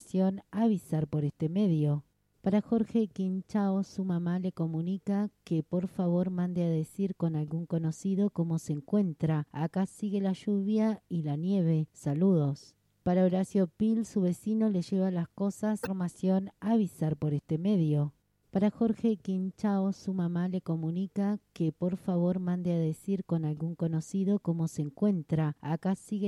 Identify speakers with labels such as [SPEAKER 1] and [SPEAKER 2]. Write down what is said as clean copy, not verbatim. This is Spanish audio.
[SPEAKER 1] información, avisar por este medio. Para Jorge Quinchao, su mamá le comunica que por favor mande a decir con algún conocido cómo se encuentra. Acá sigue la lluvia y la nieve. Saludos. Para Horacio Pil, su vecino le lleva las cosas, información, avisar por este medio. Para Jorge Quinchao, su mamá le comunica que por favor mande a decir con algún conocido cómo se encuentra. Acá sigue